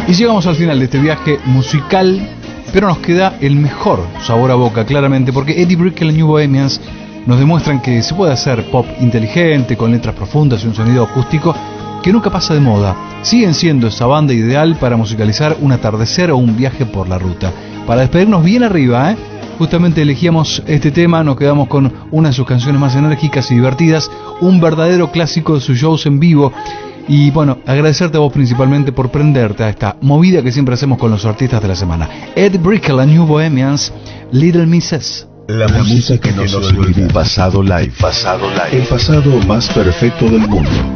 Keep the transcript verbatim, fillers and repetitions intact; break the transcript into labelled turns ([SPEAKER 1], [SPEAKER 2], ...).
[SPEAKER 1] Y llegamos al final de este viaje musical, pero nos queda el mejor sabor a boca, claramente, porque Eddie Brickell y New Bohemians nos demuestran que se puede hacer pop inteligente, con letras profundas y un sonido acústico que nunca pasa de moda. Siguen siendo esa banda ideal para musicalizar un atardecer o un viaje por la ruta. Para despedirnos bien arriba, ¿eh? Justamente elegíamos este tema, nos quedamos con una de sus canciones más enérgicas y divertidas, un verdadero clásico de sus shows en vivo. Y bueno, agradecerte a vos principalmente por prenderte a esta movida que siempre hacemos con los artistas de la semana. Ed Brickell and New Bohemians, Little Misses.
[SPEAKER 2] La, la música que nos olvida. Pasado live. Pasado live. El pasado más perfecto del mundo.